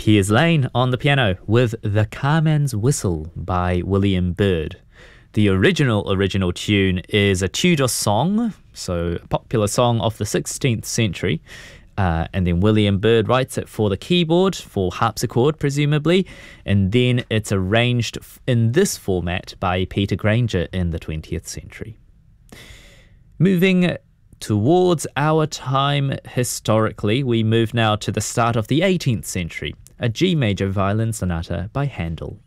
Here's Lane on the piano with The Carman's Whistle by William Byrd. The original tune is a Tudor song, so a popular song of the 16th century. And then William Byrd writes it for the keyboard, for harpsichord presumably, and then it's arranged in this format by Peter Grainger in the 20th century. Moving towards our time historically, we move now to the start of the 18th century, a G major violin sonata by Handel.